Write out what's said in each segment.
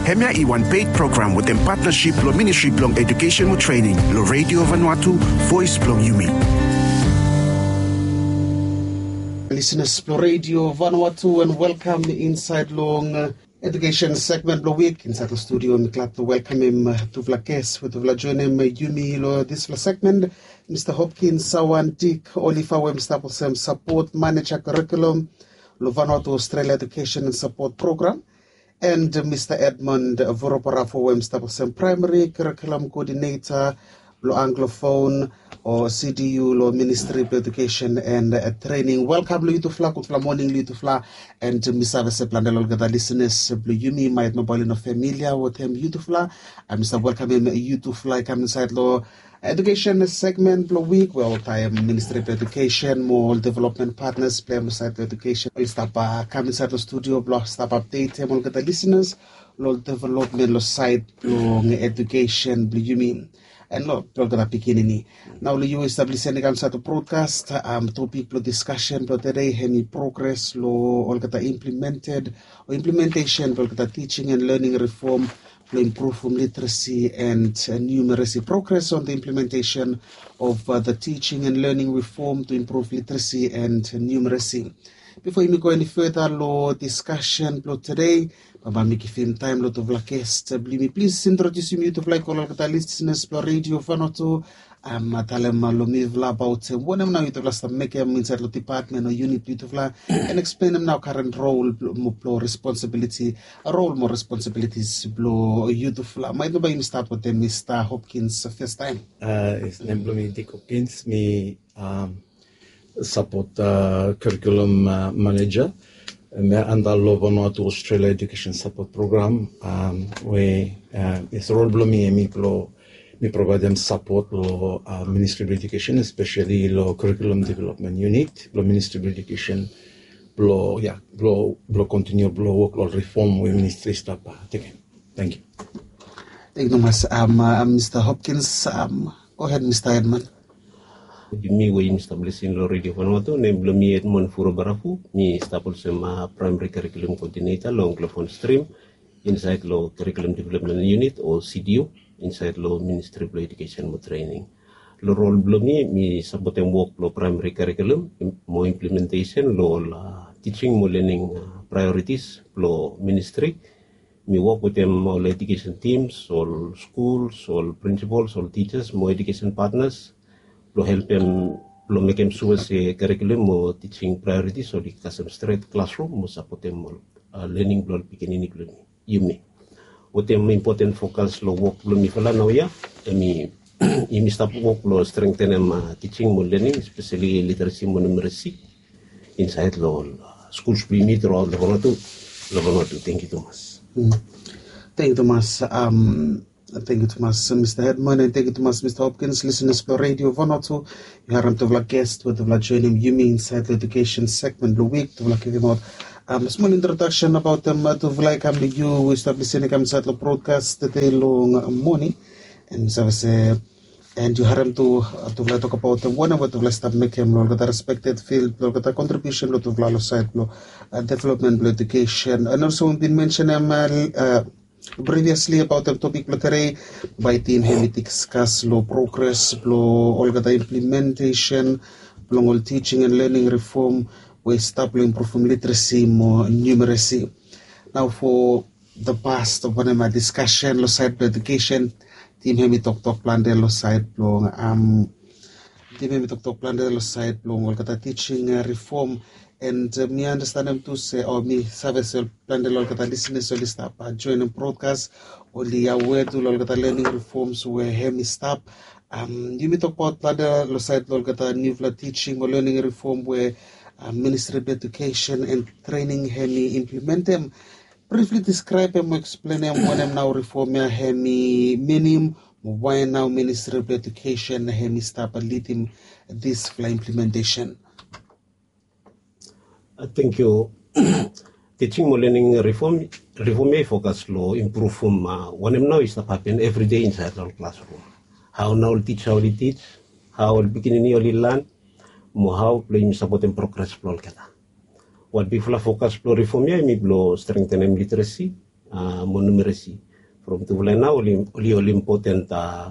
Hemia Iwan paid program with them partnership lo Ministry Blong Education with Training lo Radio Vanuatu Voice Blong Yumi. Listeners to Radio Vanuatu and welcome inside long education segment lo week inside the studio. I'm glad to welcome him to Vlakes with join him Yumi lo this segment. Mr. Hopkins Sawan Dick Olifa Wem Staples Support Manager Curriculum lo Vanuatu Australia Education and Support Program, and Mr. Edmund Voroparafo Wem Staples Primary Curriculum Coordinator lo Anglophone or CDU lo Ministry of Education and Training. Welcome lo Yutufla, good morning lo Yutufla, and Mr. Veseplandel Olgada listeners lo Yumi might mobile no familiar with him Yutufla. I'm Mr. Welcome him Yutufla come inside lo education segment lo week well time Ministry of Education more development partners play inside education. We'll stop come inside the studio block stop update him Olgada listeners lo development lo side lo education lo Yumi. And no, we're going to begin in now. You establish any kind of broadcast. Topic lo discussion lo today. Any progress lo all get implemented or implementation. Lo get teaching and learning reform. Lo improve literacy and numeracy. Progress on the implementation of the teaching and learning reform to improve literacy and numeracy. Before we go any further, lo discussion lo today. Baba Miki Film Time lot of Vlakest. Please introduce me to Vlak all of the listeners for Radio Vanuatu. Talem Lomivla about one of now you to last make him inside the department or unit Vla and explain them now current role more responsibility, a role more responsibilities blow you to fla. Might nobody start with them, Mr. Hopkins first time. It's name Dick Hopkins, me support curriculum manager. Under Vanuatu Australia Education Support Program, where it's role blooming me provide them support lo Ministry of Education, especially lo Curriculum Development Unit, lo Ministry of Education, blow continue work lo reform with Ministry staff. Thank you. Thank you much, Mr. Hopkins. Go ahead, Mr. Edmund. Mi way establishing lo Radio Vanuatu name lo mi Edmund Voroparafo mi establish primary curriculum coordinator lo Anglophone stream inside lo curriculum development unit or CDU inside lo Ministry of Education and Training. Lo role lo mi support work lo primary curriculum mo implementation lo teaching mo learning priorities lo ministry. Mi work with them all education teams, all schools, all principals, all teachers, more education partners. Lo help them, lo make them sure say curriculum mo teaching priorities so di kasem straight classroom mo support them learning lo beginning lo Yumi. What them important focus lo work lo mi fala now ya, mi stop work lo strengthen them teaching mo learning, especially literacy mo numeracy inside lo schools we meet around the Vanuatu. Thank you, Thomas. Thank you, Thomas. Thank you, Thomas, Mr. Edmund, and thank you, Thomas, Mr. Hopkins. Listeners for Radio Vanuatu, you are to guest with the joining Yumi inside the education segment the week to give him out a small introduction about them to like you we establishing inside the broadcast today long morning and so and you have to talk about one of the last make him the respected field the contribution to the side development education, and also been mentioned previously about the topic today by team we discuss lo progress lo all the implementation lo teaching and learning reform we start to improve literacy more numeracy. Now for the past of one of my discussion lo side education team we talk plan de lo side lo team we talk plan de lo side lo all the teaching reform. And me understand them to say, or me service plan the Lord listeners so stop join the broadcast only aware to Lord learning reforms where hemi stop. You may talk about plan the side Lord new teaching or learning reform where Ministry of Education and Training hemi implement them. Briefly describe them, explain them when I'm now reform hemi minimum. Why now Ministry of Education hemi stop leading this implementation. Thank you. Teaching more learning reform may focus lo improve from one now is to happen every day inside our classroom. How now teach, how they teach, how beginning you learn, more how play support and progress flow kata. What before focus lo reform ya mi lo strengthen literacy, mo numeracy. From tuvulena oli important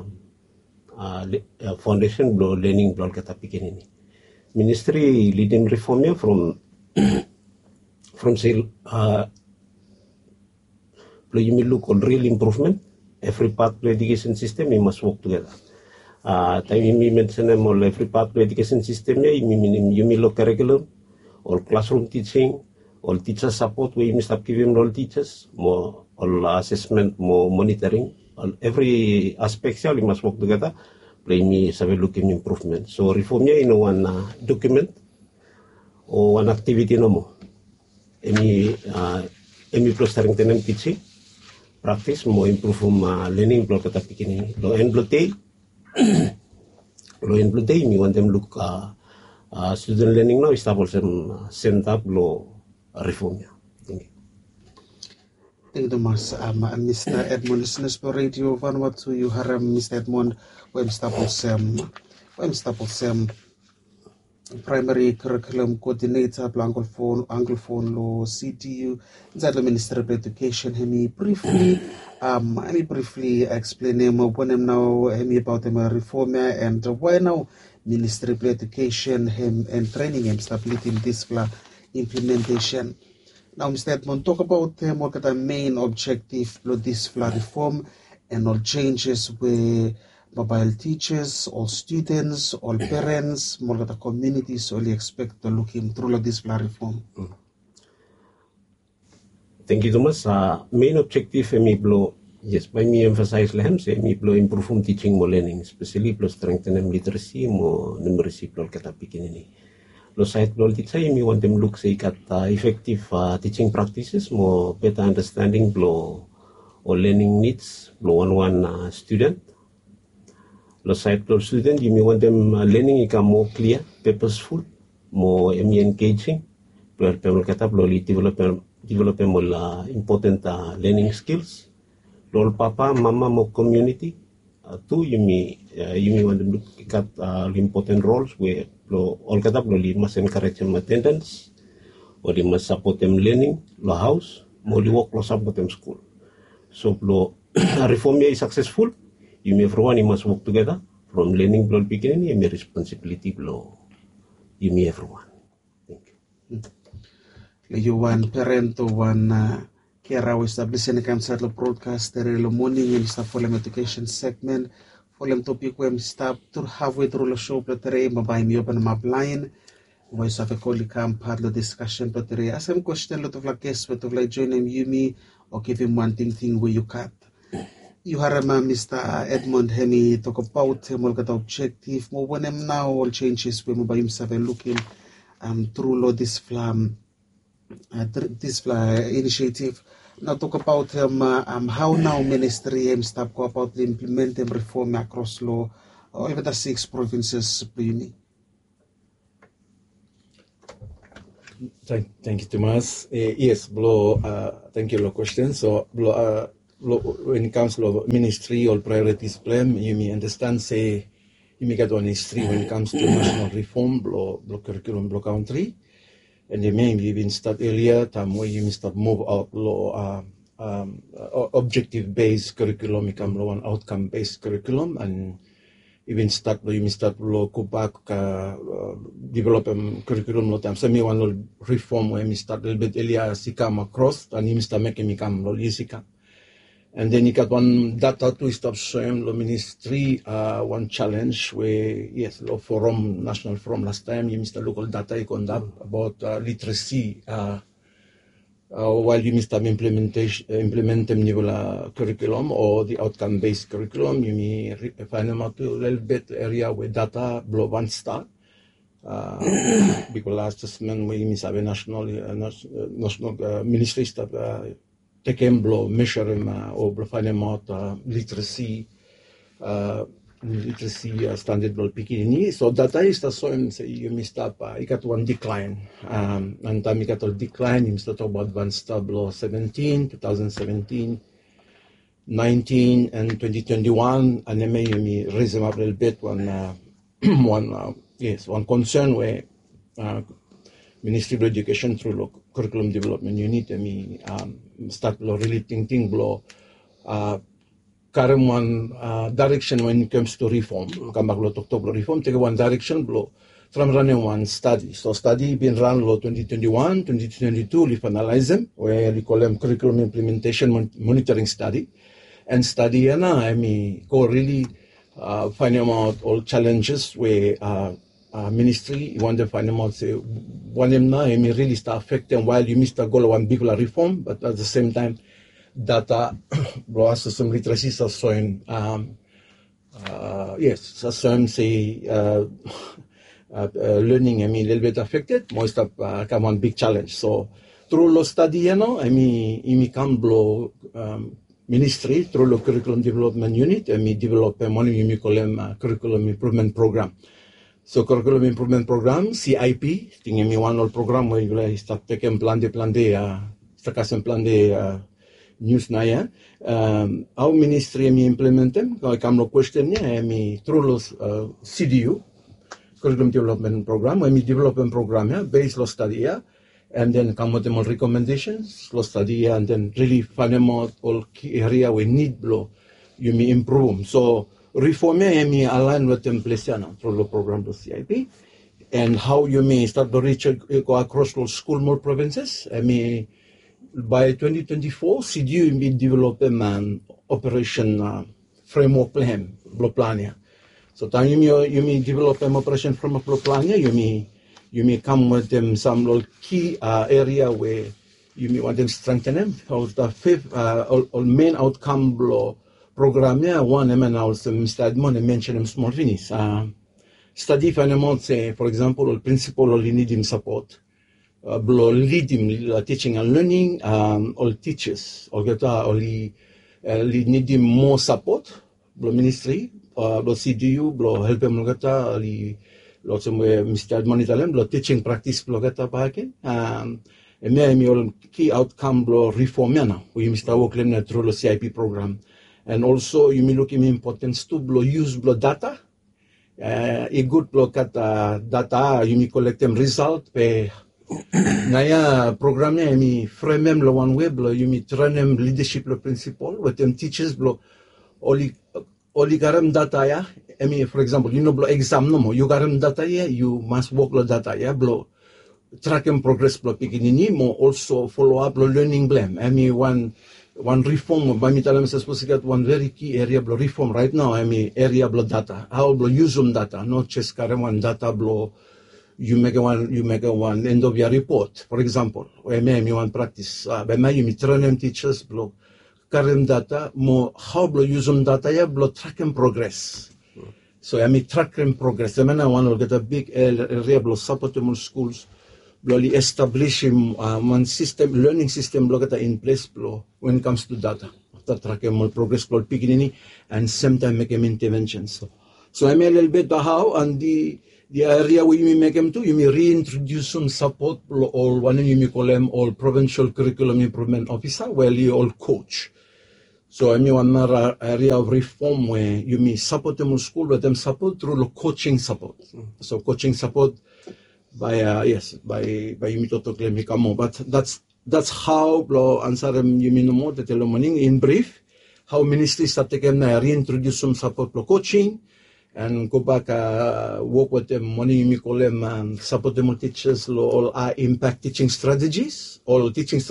foundation blo learning blo kata pikin ini. Ministry leading reformnya from say you may look on real improvement. Every part of the education system we must work together. Time you mention all every part of the education system you may look curriculum, all classroom teaching, all teacher support we must give them all teachers, more all assessment, more monitoring, all every aspect we must work together. Play me have looking improvement. So reformnya in one document or one activity no more. Emi plus strengthening teaching, practice more improve learning block kata pikin ini. Lo en blote me want them look student learning now establish some center lo reformnya. Thank you. Thank you, Mr. Edmond. Listeners for Radio Vanuatu, you have Mr. Edmond, when staples primary curriculum coordinator, Anglophone lo CTU, inside the Ministry of Education. Hemi briefly explain him when him now about him reformer and why now Ministry of Education him and training him stability in this implementation. Now, Mr. Edmond, talk about what are the main objective of this reform and all changes where mobile teachers, all students, all parents, more the communities only expect to look him through this reform. Thank you, Thomas. Main objective yes, by me emphasize lehem say me improve teaching more learning, especially plus strengthen literacy more numeracy plus kata pikin ini. Lo side lo teacher me want them look say kata effective teaching practices more better understanding blow or learning needs blow one student. Lo side lo student you may want them learning become more clear, purposeful, more engaging. Blow kata blow develop more important learning skills. Lo papa mama more community. Two you may want them look at important roles where all kata they must encourage them attendance or they must support them learning lo house more they work close up with them school. So reform is successful. You may everyone must work together from learning blow beginning. You may responsibility blow. You may everyone. Thank you. You one parent or one carer establishing a campsite broadcast the morning and stuff for them education segment. For them topic when stop to halfway through the show, but today by me open my line. Voice of a colleague come part of the discussion, but today ask him question lot of like guests, but of like join him Yumi or give him one thing where you cut. You have Mr. Edmond Hemi talk about him, all got objective, more when him now all changes when by himself and looking through this initiative. Now talk about how now ministry start go about the implement and reform across law all over the 6 provinces. Thank you, Thomas. Yes, thank you for the question. So, when it comes to ministry or priorities plan, you may understand, say, you may get one history when it comes to national reform, curriculum, country. And the main we been start earlier, time where you start move out objective-based curriculum, become one outcome-based curriculum, and even start you start go back develop curriculum no time. So me one reform where me start a little bit earlier, sikam across, and you start making me come sikam. And then you got one data to stop showing the ministry one challenge where yes, forum national forum last time you missed a local data you conduct about literacy while you missed implement the curriculum or the outcome based curriculum you may find them out a little bit area where data blow 1 star because last assessment where you miss have a national ministry stuff take him blow measure him or blow find him out literacy standard blow picking. So data is the same say you missed up you got one decline and time you got a decline you missed talk about advanced blow 2017 19 and 2021 and then you raise them up a little bit one concern where Ministry of Education through curriculum development unit start lo really thinking lo current one direction when it comes to reform. Kambak lo talk lo reform take one direction lo from running one study. So study been run lo 2021, 2022 we finalize them where we call them curriculum implementation monitoring study. And study I mean go really find out all challenges where ministry you want to find out say one them now I mean really start affecting while you miss the goal of one big reform, but at the same time data some literacy so showing yes so some say learning I mean a little bit affected most of come one big challenge. So through lo study I mean come blow ministry through the curriculum development unit and we develop a money call them curriculum improvement program. So curriculum improvement program CIP thing me one all program where you start taking plan de stakasen plan de news na ya our ministry me implement them come no question ya me through los CDU curriculum development program when we develop a program ya based lo study ya and then come with them all recommendations lo study ya and then really find them out all key area we need blow you may improve. So reform me align with them place ya through the program to CIP and how you may start to reach go across all school more provinces. I mean by 2024, CDU will develop an operation framework plan. So time you may develop an operation framework plan, you may come with them some key area where you may want them strengthen them. So the fifth main outcome program one also Mr. Edmond mentioned them small things. Study for say for example principle of need support. Lead him teaching and learning, all teachers, all need him more support, ministry, CDU, help him lots of Mr. Edmond teaching practice and maybe all key outcome reform we Mr. Workland through the CIP program. And also you may look at importance to use data. A good look at data, you may collect them result Naya program mi frame lo one way you mi train them leadership lo principle with them teachers oli garam data ya for example you know exam no mo you garam data ya you must work lo data ya track and progress pikinini mo also follow up lo learning blame one reform by me talam sa supposed to get one very key area reform right now area data how use data not just garam one data you make one end of year report, for example, where you want practice. By my you train them teachers current data, more how use data ya track and progress. So track and progress. The man I want to get a big area support schools, establish one system, learning system in place when it comes to data. After track and progress beginning and same time make interventions. So a little bit how and the area where you may make them to, you may reintroduce some support or one you may call them all provincial curriculum improvement officer, well you all coach. So one area of reform where you may support them in school, but them support through the coaching support. So coaching support by you may to claim but that's how answer them you may know more the morning in brief, how ministry start taking reintroduce some support for coaching. And go back, work with them, money you call them, support them teachers, all impact teaching strategies, where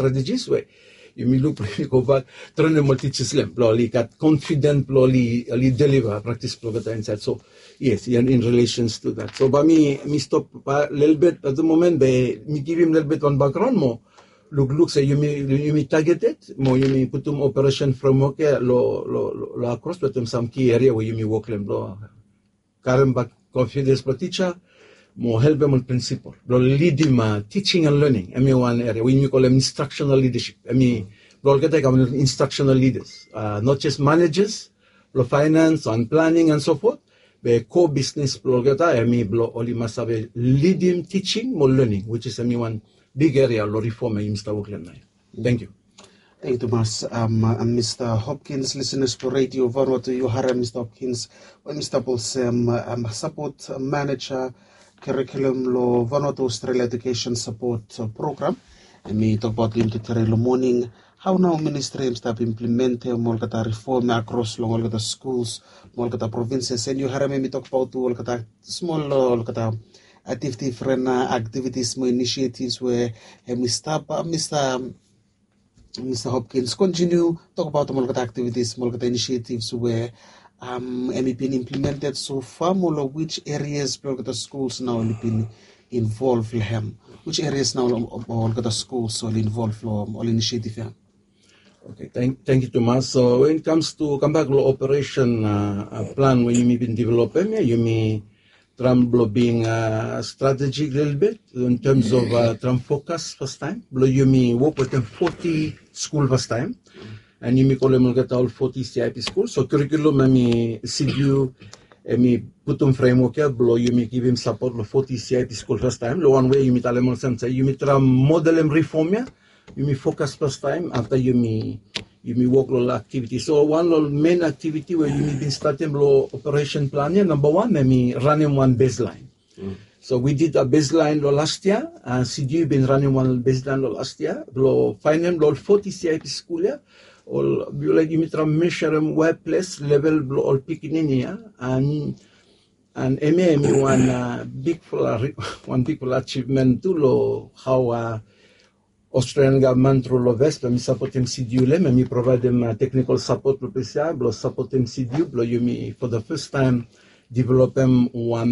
you may look, go back, train them teachers, get confident, deliver, practice, inside. So, yes, in relations to that. So, by me stop a little bit at the moment, me give him a little bit on background more. Look, say you may target it, more you may put them operation framework, across with them some key area where you may work them, Karamba confidence for teacher, more help them on principle. Lead him teaching and learning. One area we call them instructional leadership. Instructional leaders, not just managers, finance and planning and so forth. But core business must have lead him teaching more learning, which is one big area reform Mr. Workland. Thank you. Thank you, Thomas. Mr. Hopkins, listeners for Radio Vanuatu, you heard Mr. Hopkins, Mr. Bolsem, support manager, curriculum lo Vanuatu Australia Education Support Program. And we talk about limited morning, how now ministry have implemented molkata reform across long molkata schools, molkata provinces, and you heard me talk about molkata small molkata activities, more initiatives where Mr. Hopkins continue talk about the molkata activities, molkata initiatives where have been implemented so far, which areas molkata schools now have been involved in which areas now molkata schools all involved all initiative. Okay, thank you, Thomas. So when it comes to comeback operation plan, when you been developing, you may being strategic a little bit in terms of focus first time. You may work with them 40 school first time, and you may call them all 40 CIP schools. So curriculum, I mean, CDU, I mean, put them framework here. You may give him support for 40 CIP school first time. One way you may tell them say you may try model and reform here. You may focus first time after you may work on activity. So one main activity where you may be starting operation plan here. Number one, running one baseline. So we did a baseline last year. CDU been running one baseline last year. Find them 40 CIP school here. All you may try measure them workplace level all picking in here and one big achievement to how Australian government through Lovest, we support them CDU, we provide them technical support to PCI, we support them CDU, for the first time develop them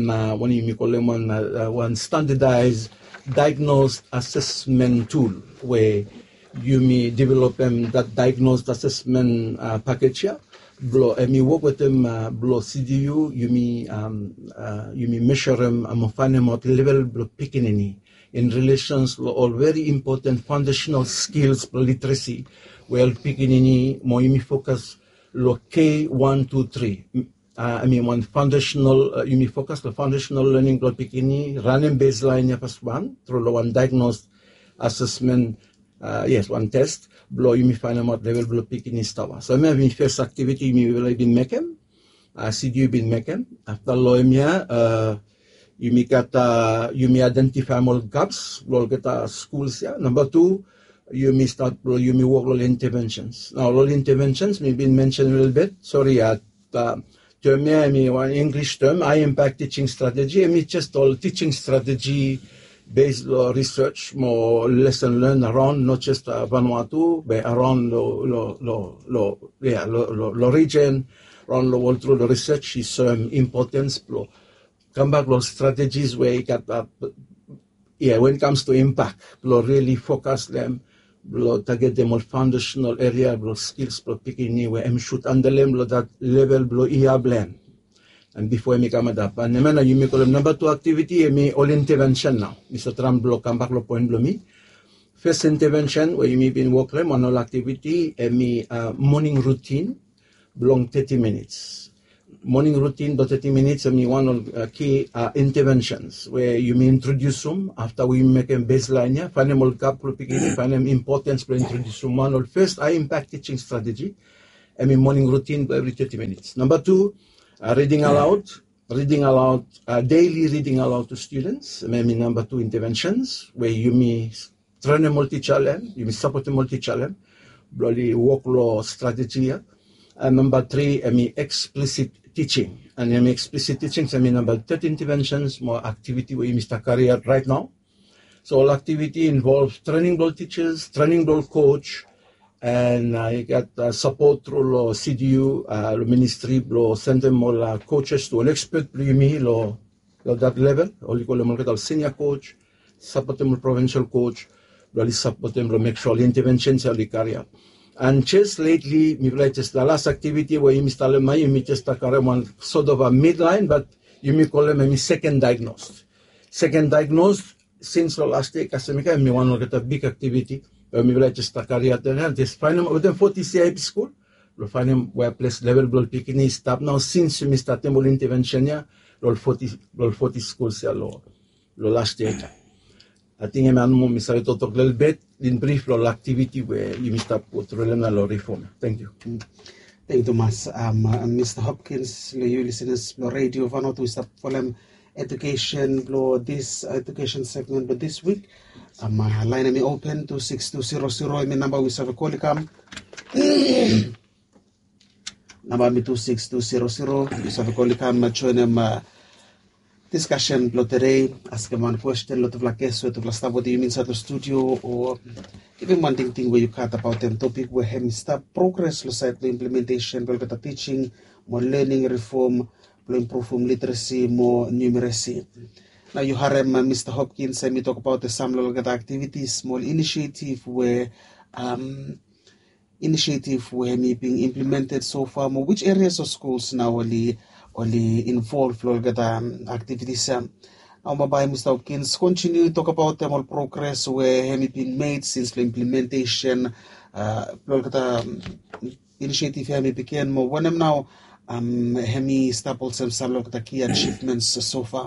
one standardized diagnosed assessment tool where you may develop them that diagnosed assessment package here. Me work with them CDU, you may measure them and find them at level picking any. In relations to all very important foundational skills for literacy, well, picking more focus K1, 2, 3. One foundational, you may focus the foundational learning for picking running baseline first one through one diagnosed assessment, one test. You may find out level below picking tower. So maybe first activity you may been making, CDU been making after you may identify more gaps, schools here. Number two, you may work on interventions. Now, all interventions may be mentioned a little bit. Sorry, term here, one English term, impact teaching strategy. Just all teaching strategy based research, more lesson learned around not just Vanuatu, but around the region, around the world through the research is importance. Come back to strategies where you got when it comes to impact, really focus them, target them on foundational area, skills, picking where should under them that level blend. And before me come up. And then you may call them number two activity, all intervention now. Mr. Trump come back point me. First intervention where you may be working on all activity, morning routine, belong 30 minutes. Morning routine, but 30 minutes, one of key interventions where you may introduce them after we make a baseline here, find them all gap, find them importance for introduce them. One of first, impact teaching strategy, morning routine every 30 minutes. Number two, reading aloud, daily reading aloud to students. Maybe number two, interventions where you may train a multi-challenge, you may support a multi-challenge, work strategy here. And number three, explicit teaching. And explicit teaching, number 30 interventions, more activity where you start career right now. So all activity involves training ball teachers, training ball coach, and you got support through CDU, ministry, send them all coaches to an expert, that level, or you call them senior coach, support them provincial coach, support them make sure the interventions are carried. And just lately, just the last activity where you may just one sort of a midline, but you may call them second diagnosed. Second diagnosed since the last day, Kasamika, me want to get a big activity. We just career then just find them within 40 CIP school. We find them workplace level blood picking stop now since we start them intervention here, 40 schools here last year. I think I'm going to talk a little bit in brief about activity where you must put relevant reform. Thank you. Thank you, Thomas. Mr. Hopkins, you listeners, Radio Vanuatu, we start for them education, this education segment, but this week, Line me open 26200. My number we serve a call come. Number me 26200. We serve a call come. Join them discussion lot today. Ask them one question. Lot of like guests. Lot of like stuff. What do you mean inside the studio or even one thing where you cut about them topic where hem start progress. Lo side the implementation. We'll get the teaching, more learning reform, more improve literacy, more numeracy. Now you heard Mr. Hopkins and me talk about the some local activities, small initiative where me being implemented so far. Which areas of schools now only involve local activities? Now by Mr. Hopkins continue to talk about the more progress where me been made since the implementation. Local initiative me began more when now me staple some local key achievements so far.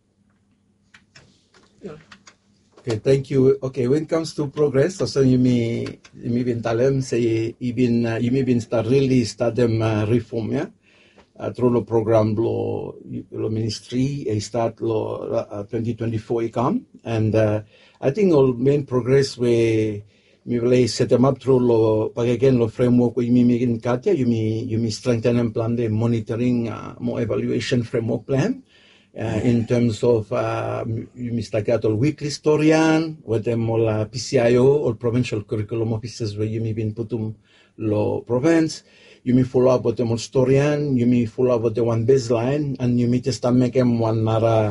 Okay, thank you. Okay, when it comes to progress, so you may been talem say even you may been really start them reform through the program lo ministry start lo 2024 come and I think all main progress we will set them up through lo again lo framework we may in Katia you may strengthen and plan the monitoring more evaluation framework plan. In terms of you mistake all weekly historian, with them all PCIO or provincial curriculum officers where you may be putum lo province, you may follow up with them all historian, you may follow up with the one baseline, and you may just make them one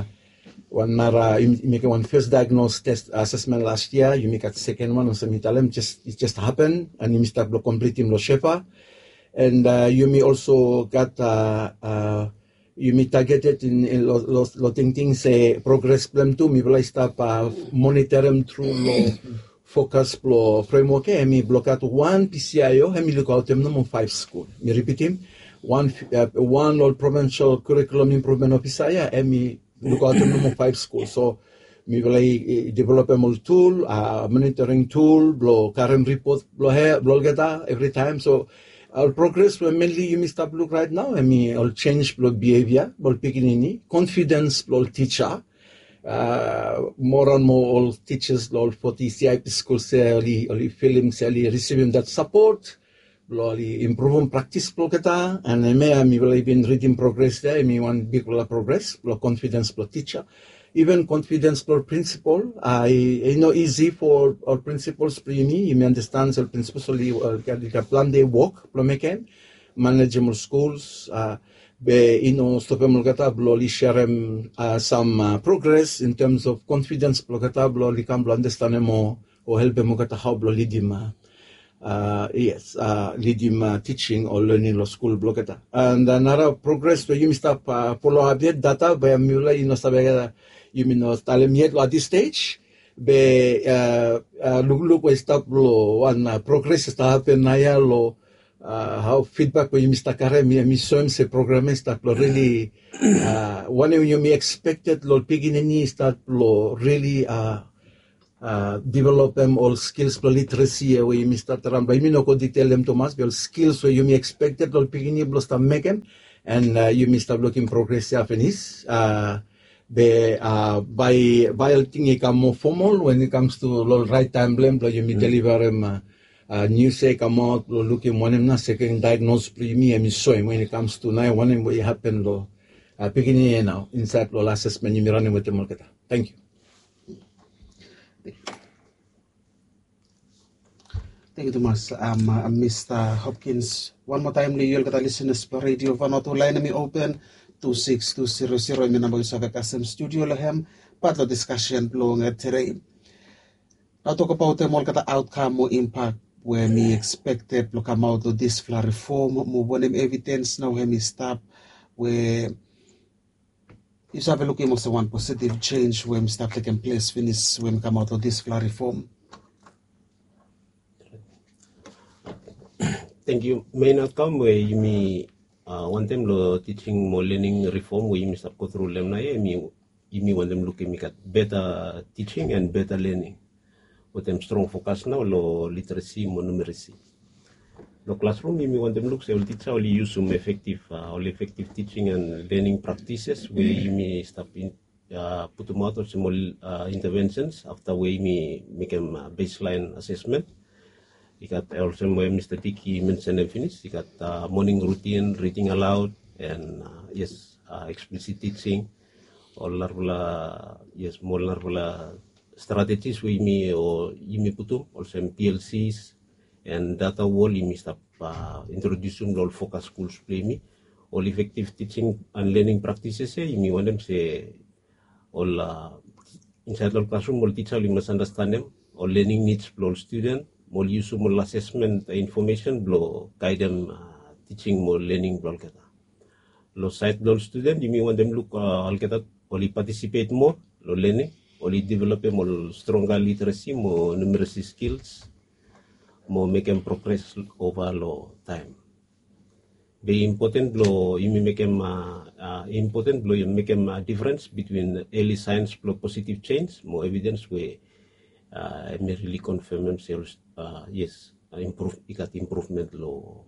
you make one first diagnosed test assessment last year, you make a second one, and some it just happened, and you may start completing lo shefa, and you may also got you may target it in lotting things progress plan too. Me will start monitor them through focus framework. Me block out one PCIO. Me look out them number 5 school. Me repeat him one all provincial curriculum improvement officer. Me look out them number 5 school. So me will develop a tool, monitoring tool, blow current report, blow get every time. So. Our progress will mainly you must have look right now. I'll change behavior, picking confidence, teacher. More and more all teachers, all 40 CIP schools, only feeling, receiving that support, improving practice, and me will been reading progress there. Me one big progress, confidence, teacher. Even confidence for principal, I know easy for our principals, you may understand the principals only plan their work, manage more schools, stop share some progress in terms of confidence, understand more or help them how lead him. Lead him teaching or learning law school blocketa. And another progress where you start follow up data by mula you mean talem yet at this stage be look we stop lo one progress start happen naya lo how feedback when you Mr. Kare me so say program start lo really one you me expected lo beginning start lo really develop them all skills for literacy where you start around by me no go detail them too much but skills where you me expected lo beginning lo start make them and you me start looking progress happens by thing come more formal when it comes to lo right time blame you me deliver them news come out lo looking one na second diagnose premium so when it comes to now one what happen lo beginning now inside lo assessment you me running with the market. Thank you. Thank you, Thomas. Mr. Hopkins. One more time, you'll get a listeners per radio. Vanuatu line me open 26200. My number is Kasem Studio Lahem. Part of discussion blowing at today. Now talk about the more outcome, more impact where me expected to come out of this flood reform. More one evidence now me stop where. You have a look at one positive change when we start taking place finish when we come out of this flood reform. Thank you. Main outcome where you may want them teaching more learning reform where you may start go through them na you may want them looking at better teaching and better learning. With them strong focus now lo literacy more numeracy. The classroom, you want them look so teacher only use some effective teaching and learning practices where you may start put them out of small interventions after we make a baseline assessment. You got also Mr. Tiki mentioned and finished. You got morning routine, reading aloud, and explicit teaching. All larvala more larvala strategies we me or yimi putum also PLCs and data wall yimi stop introducing all focus schools play me all effective teaching and learning practices yimi want them say all inside all classroom all teacher you must understand them all learning needs all student more use more assessment information blow guide them teaching more learning blow kata lo side blow student yimi want them look all kata only participate more, lo learning, only develop more stronger literacy, more numeracy skills, more make them progress over lo time. Be important lo you make them important lo you make them a difference between early science plus positive change, more evidence where may really confirm themselves. Improve, it got improvement lo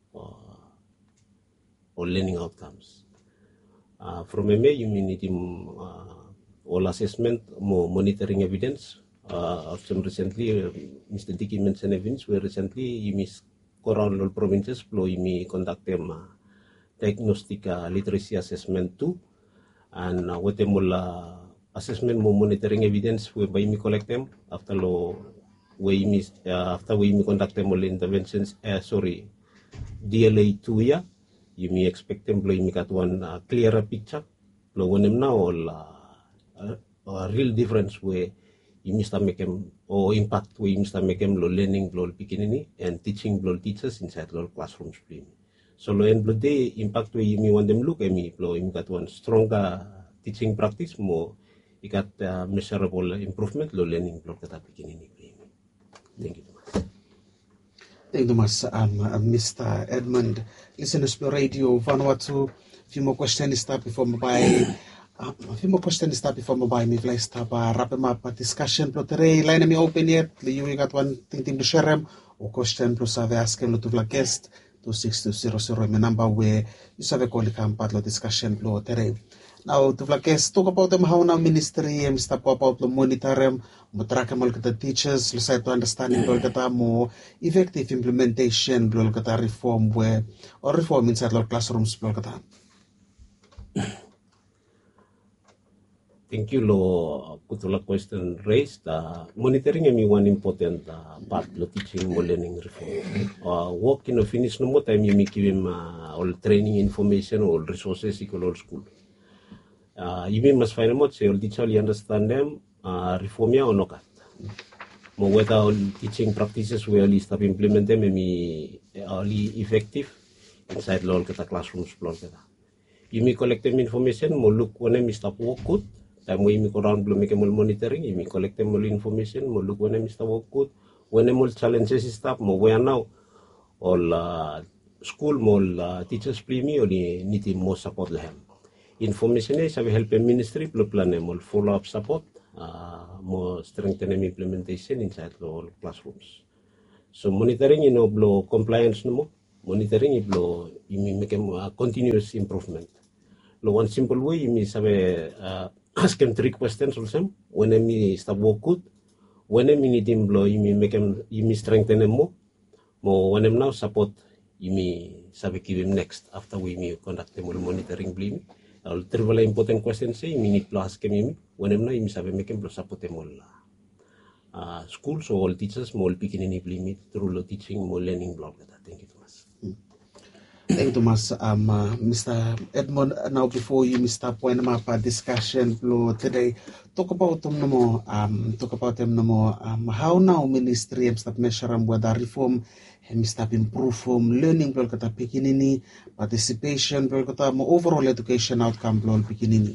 or learning outcomes. From MA, you need all assessment, more monitoring evidence. Some recently, Mr. Dicky mentioned evidence where recently you miss around all provinces, you conduct them diagnostic literacy assessment too, and what them all assessment more monitoring evidence whereby you collect them after after we conduct them all interventions. DLA 2 year. You may expect them to got one clearer picture. When them now a real difference where you must make them or impact where you must make them learning blow beginning and teaching blow teachers inside the classrooms. So lo end blow day impact where you may want them look at me blow you got one stronger teaching practice more you got measurable improvement lo learning blow kata beginning. Thank you. Thank you, Mr. Edmund. Listeners to Radio Vanuatu. Few more questions start before mobile. Me fly stop wrap up discussion plotere line me open yet. You got one thing to share or question plus have ask him to guest 26200 my number where you have a call come part discussion plotere. Now to guest talk about them how now ministry stop about the monitor track the teachers decide to understanding more effective implementation reform where or reform inside our classrooms. Thank you, Lo. Kutula question raised. Monitoring is one important part of teaching or learning reform. Work in a finish no more time you make him all training information or resources equal all school. You must find out say all teacher understand them reform ya or no cut. More whether all teaching practices where all start implement them may only effective inside all kata classrooms kata. You may collect them information more look when them stop work good. Time we make around blow make more monitoring, you may collect them more information, more look when them stop work good. When them all challenges stop more where now all school more teachers play me only need more support them. Information is have help ministry plan more follow up support, more strengthen implementation inside all classrooms. So monitoring blow compliance no more. Monitoring blow you may make a continuous improvement. One simple way you may have ask them 3 questions also. When they stop work good, when they need him blow you may make him you may strengthen them more. More when them now support you may have give him next after we may conduct them monitoring blame. Triple important question say you need to ask him when them now you may make him support them all schools or all teachers more beginning blame through teaching more learning block. Thank you, Thomas. Thank you, Thomas. Mr. Edmund, now before you Mr. Point up discussion today, talk about them no more. How now ministry start measure whether reform start improve learning kata beginning participation kata overall education outcome beginning.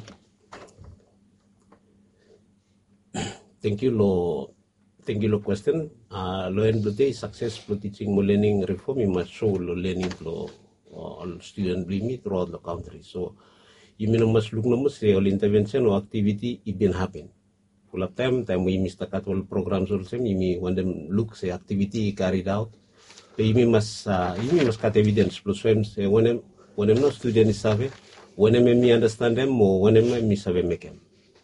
Thank you, Lo. Thank you, Lo. Question. Lo and the success for teaching more learning reform, you must show lo learning flow all student believe throughout the country. So you must look no say all intervention or activity it been happen. Full of time we must cut all programs also. You may when them look say activity carried out. But you must cut evidence plus when them no student is savvy, when them me understand them or when them me savvy make them.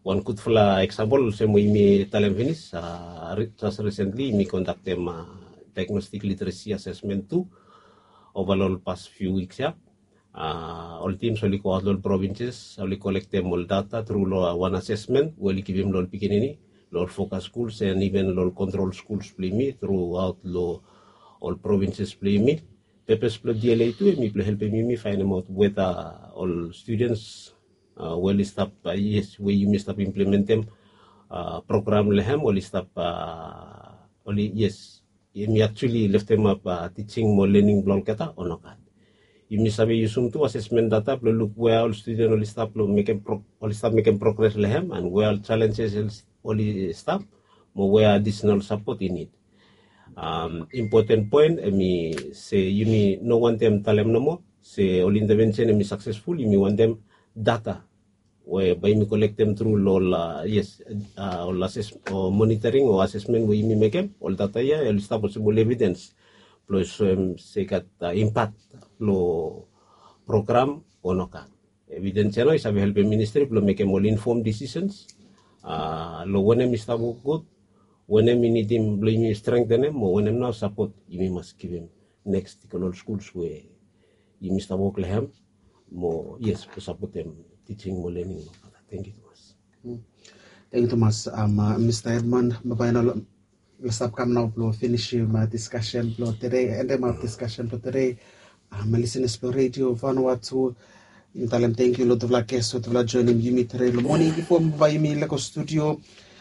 one good example, same way me talem finish, just recently me conduct them diagnostic literacy assessment too over the past few weeks. All teams will go out all provinces, will collect them all data through one assessment, will give them all beginning, all focus schools and even all control schools play me throughout all provinces play me. Purpose play DLA too, me play help me find out whether all students will stop yes where you may stop implement them program lehem will stop only yes me actually left them up teaching more learning block kata or not. You may sabi usum tu assessment data play look where all students will stop making progress lehem and where all challenges only stop more where additional support in it. Important point me say you may no want them talem no more say all intervention me successful you may want them data whereby me collect them through all yes all assess or monitoring or assessment where you may make them all data all stuff possible evidence plus say kat impact lo program or no kat evidence no is help the ministry to make them all informed decisions lo when them is good when them need him blame strengthen them or when them now support you must give him next all schools where you must work lehem more yes to support them teaching more learning. Thank you, Thomas. Thank you, Thomas. Mr. Edmund, let's come now to finish my discussion today. End my discussion today. Listening to Radio Vanuatu. Thank you, Lord of Lakes, Lord of joining you today. The morning before by me, Lego Studio.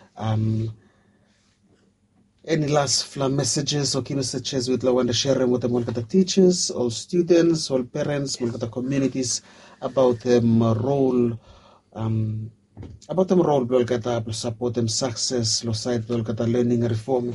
Any last messages or key messages with Lawanda sharing with the teachers, all students, all parents, the communities about them role, to support them success, lo side learning and reform.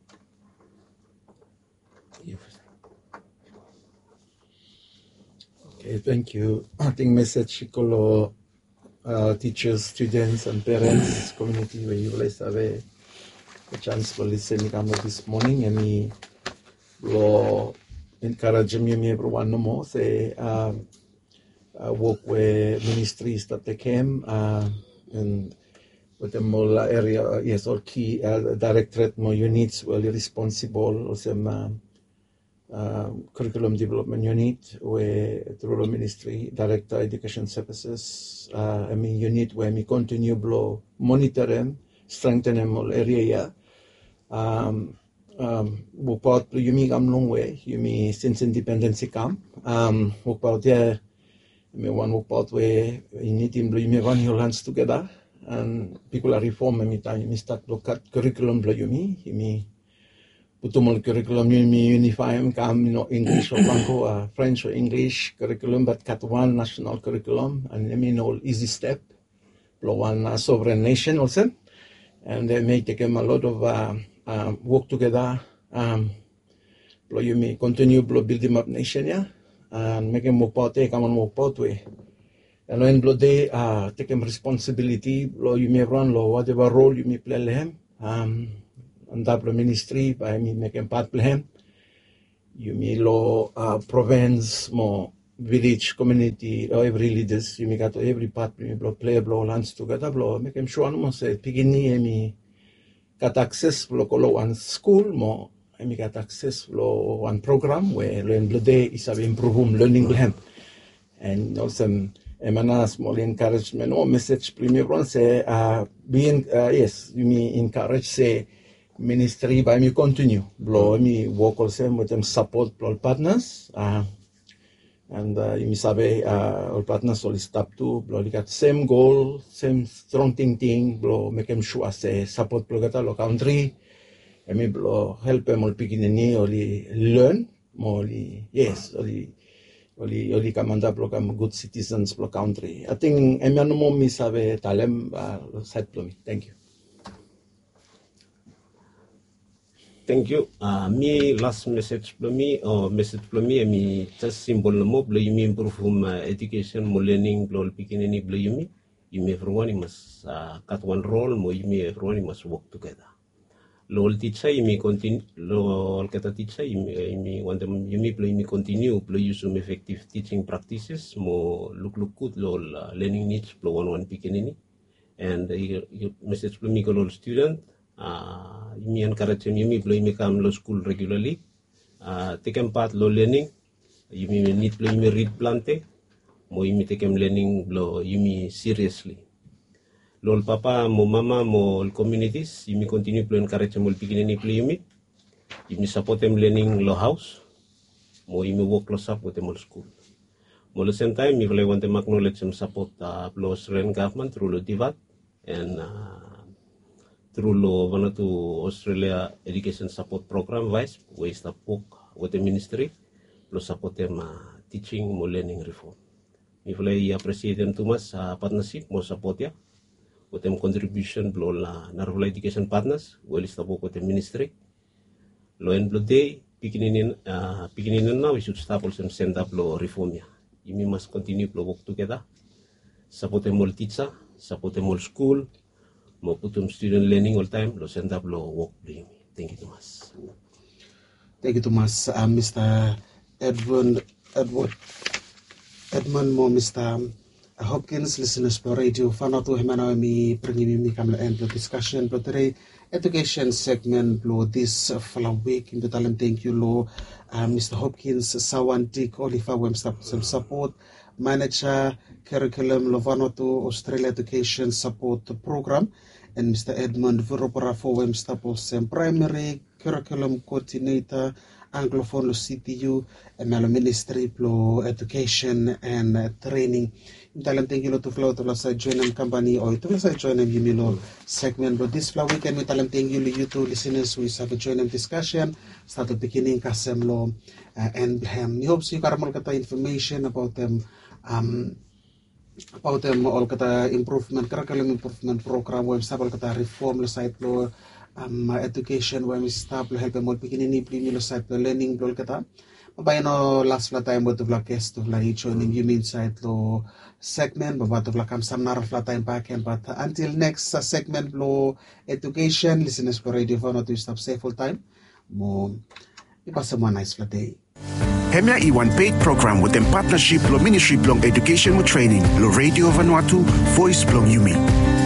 Okay, thank you. I think message to teachers, students, and parents, community where you guys have a chance to listen this morning, and me will encourage me everyone no more say work with ministries that they came and with the more area yes or key directorate more units well responsible also curriculum development unit where through the ministry director education services unit where we continue blow monitor them strengthen them all area work out you me come long way you me since independence come work out there me one work out where you need to you me run your hands together and people are reform me time you start look at curriculum blow you me put all curriculum you me unify come English or Blanco French or English curriculum but cut one national curriculum and I mean all easy step blow one sovereign nation also and they may take them a lot of work together. Blow you may continue blow build them up nation, and make them more part come on more part way. And when blow they take them responsibility, blow you may run low whatever role you may play them. And that ministry by me make them part play him. You may law province more village community or every leaders you may got every part you blow play blow lands together blow make them sure no say pigini me got access blow one school more I me got access blow one program where learn blow day is have improve learning them and also emana small encouragement or message premier run say being yes you may encourage say ministry by me continue blow me work also with them support blow partners and you sabe our partners will stop to blow got same goal same strong thing blow make them sure say support blow got lo country and me blow help them all beginning only learn more yes only kamanda blow come good citizens blow country I think emano mo mi sabe talem side blow me thank you. Thank you. Me last message for me me just simple mo blow you me improve education mo learning blow beginning blow you me everyone must cut one role mo you me everyone must work together. Lo teacher you me continue lo kata teacher you me want them you me blow you me continue blow use some effective teaching practices mo look good lo learning needs blow one beginning and message plumi ko all student yumi encourage yumi plumi come lo school regularly taken part lo learning yumi need plumi read plante mo yumi taken learning lo yumi seriously lol papa mo mama mo communities yumi continue plo encourage mo pikinini plumi yumi support them learning lo house mo yumi work close up with them school. At the same time, we want to acknowledge some support from Australian government through the DVAT and through the Australia Education Support Program, VICE, where is the book with the ministry, plus support them teaching, more learning reform. We appreciate them too much partnership, more support ya, with them contribution, below Narvala Education Partners, where is the book with the ministry. Lo end of the day, beginning now, we should start also send up lo reform ya. We must continue to work together. Support them all teacher, support them all school, mo put them student learning all time, lo send up lo work. Thank you too much. Thank you too much, Mr. Edmund mo Mr. Hopkins, listeners for radio. Whanatu he mana mi pringi mi kamla end discussion but today education segment lo this week in the talent. Thank you lo Mr. Hopkins Sawantik Oliver Wemster some support manager curriculum lo Vanuatu Australia Education Support Program and Mr. Edmund Vuropara for Wemster some primary curriculum coordinator Anglophone lo CTU and Ministry lo education and training. Talent thank you to flow to sa join am company or to sa join am yumilo segment but this flow weekend we talent thank you to listeners we have a join am discussion start the beginning kasem lo and we hope you karamol kata information about them all kata improvement curriculum improvement program web stable kata reform lo site lo education web stable help them all beginning ni lo site lo learning lo kata Bayano last time to vlogcast to la joining you inside lo segment but to vlogcam some nar time back and but until next segment lo education listeners for radio for not to stop safe full time mo ipasa mo nice day. Hemia Iwan paid program with them partnership lo ministry blong education with training lo radio Vanuatu voice blong Yumi.